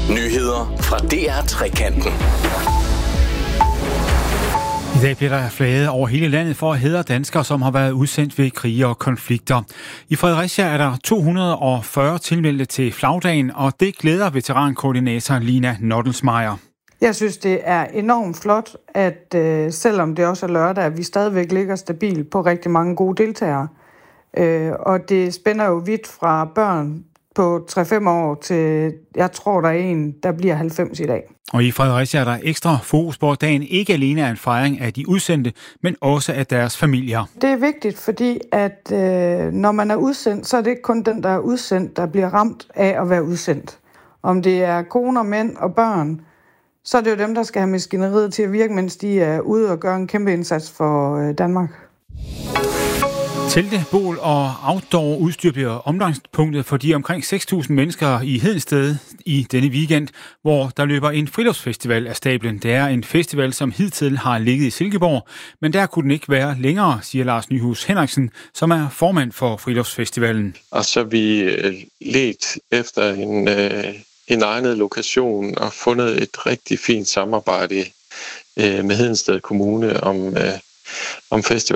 Nyheder fra DR Trekanten. I dag bliver der flaget over hele landet for at hædre danskere, som har været udsendt ved krige og konflikter. I Fredericia er der 240 tilmeldte til flagdagen, og det glæder veterankoordinator Lina Nottelsmeier. Jeg synes, det er enormt flot, at selvom det også er lørdag, at vi stadigvæk ligger stabilt på rigtig mange gode deltagere. Og det spænder jo vidt fra børn på 3-5 år til, jeg tror, der er en, der bliver 90 i dag. Og i Fredericia er der ekstra fokus på, at dagen ikke alene er en fejring af de udsendte, men også af deres familier. Det er vigtigt, fordi at når man er udsendt, så er det ikke kun den, der er udsendt, der bliver ramt af at være udsendt. Om det er koner, mænd og børn, så er det jo dem, der skal have maskineriet til at virke, mens de er ude og gøre en kæmpe indsats for Danmark. Telte, bål og outdoor udstyr bliver omdrejningspunktet for de omkring 6.000 mennesker i Hedensted i denne weekend, hvor der løber en friluftsfestival af stablen. Det er en festival, som hidtil har ligget i Silkeborg, men der kunne den ikke være længere, siger Lars Nyhus Henriksen, som er formand for friluftsfestivalen. Og så vi ledt efter en egnet lokation og fundet et rigtig fint samarbejde med Hedensted Kommune om festivalen.